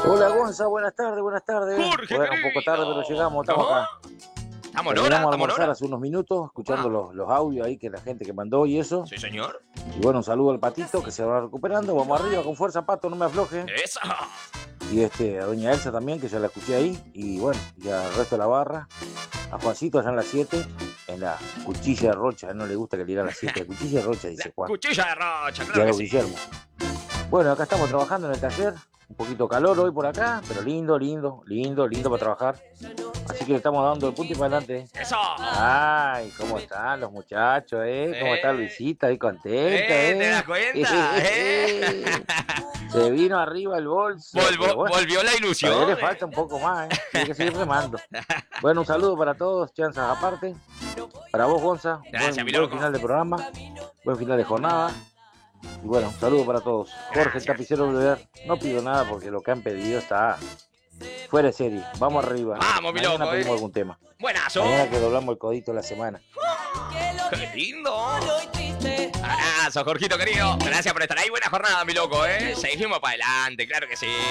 Hola Gonza, buenas tardes, buenas tardes. Jorge, Bueno, un poco tarde, pero llegamos, estamos acá. Estamos en hora, Terminamos de estamos en almorzar hora. hace unos minutos, escuchando los audios ahí que la gente que mandó y eso. Sí, señor. Y bueno, un saludo al Patito que se va recuperando. Vamos arriba, con fuerza, Pato, no me afloje. Esa. Y a doña Elsa también, que ya la escuché ahí. Y bueno, ya al resto de la barra. A Juancito allá en las 7, en la cuchilla de Rocha. No le gusta que le diga a las 7, cuchilla de Rocha, dice La Juan. cuchilla de Rocha, Y a claro que los sí. Guillermo. Bueno, acá estamos trabajando en el taller. Un poquito calor hoy por acá, pero lindo para trabajar. Así que le estamos dando el punto y para adelante. Eso. Ay, ¿cómo están los muchachos, ¿Cómo está Luisita? Ahí contenta, ¿Te das cuenta? Se vino arriba el bolso. pero bueno, Volvió la ilusión. todavía le falta un poco más, Tiene que seguir remando. Bueno, un saludo para todos, chanzas aparte. Para vos, Gonza. Gracias, mi buen loco. final de programa. Buen final de jornada. Y bueno, un saludo para todos. Jorge, el Gracias. tapicero Bleder. No pido nada porque lo que han pedido está fuera de serie. Vamos arriba. Vamos, mi Mañana loco, pedimos algún tema. Buenazo. Mañana que doblamos el codito de la semana. ¡Qué lindo! Abrazo, Jorgito querido. Gracias por estar ahí. Buena jornada, mi loco, Seguimos para adelante, claro que sí.